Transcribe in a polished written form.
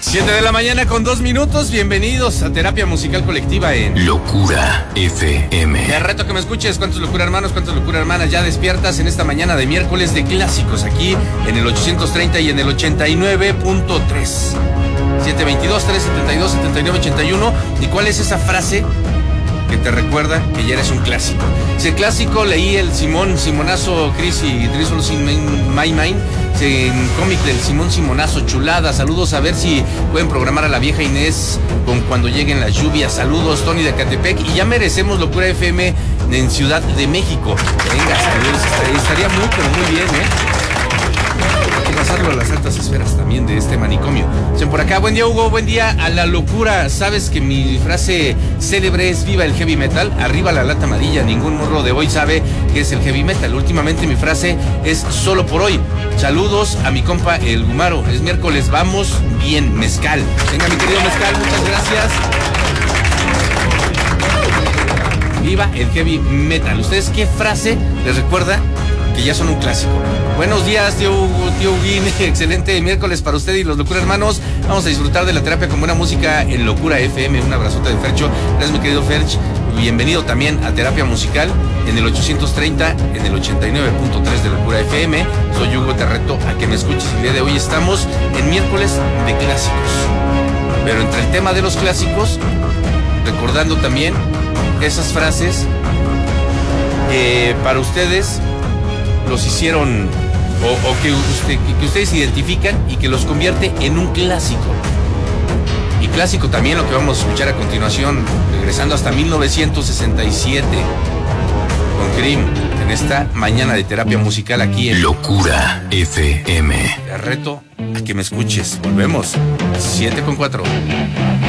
7 de la mañana con 2 minutos. Bienvenidos a Terapia Musical Colectiva en Locura FM. Te reto que me escuches. ¿Cuántos locura hermanos? ¿Cuántos locura hermanas? Ya despiertas en esta mañana de miércoles de clásicos aquí en el 830 y en el 89.3. 722-372-7981. ¿Y cuál es esa frase que te recuerda que ya eres un clásico? Ese clásico leí el Simonazo Chris y Drizzle in My Mind, en cómic del Simonazo, chulada. Saludos, a ver si pueden programar a la vieja Inés con Cuando lleguen las lluvias. Saludos, Tony de Catepec. Y ya merecemos Locura FM en Ciudad de México. Venga, saludos, estaría muy, pero muy bien, Hay que pasarlo a las altas esferas también de este manicomio. Por acá, buen día, Hugo, buen día a la locura. ¿Sabes que mi frase célebre es viva el heavy metal? Arriba la lata amarilla, ningún morro de hoy sabe qué es el heavy metal. Últimamente mi frase es solo por hoy. Saludos a mi compa el Gumaro. Es miércoles, vamos bien, mezcal. Venga, mi querido mezcal, muchas gracias. Viva el heavy metal. ¿Ustedes qué frase les recuerda que ya son un clásico? Buenos días, tío Huguín. Excelente miércoles para usted y los Locura Hermanos. Vamos a disfrutar de la terapia con buena música en Locura FM. Un abrazote de Fercho. Gracias, mi querido Ferch. Bienvenido también a Terapia Musical en el 830, en el 89.3 de Locura FM. Soy Hugo, te reto a que me escuches. El día de hoy estamos en miércoles de clásicos. Pero entre el tema de los clásicos, recordando también esas frases que para ustedes los hicieron o que ustedes identifican y que los convierte en un clásico. Y clásico también lo que vamos a escuchar a continuación, regresando hasta 1967 con Cream en esta mañana de terapia musical aquí en Locura FM. Te reto a que me escuches. Volvemos 7:04.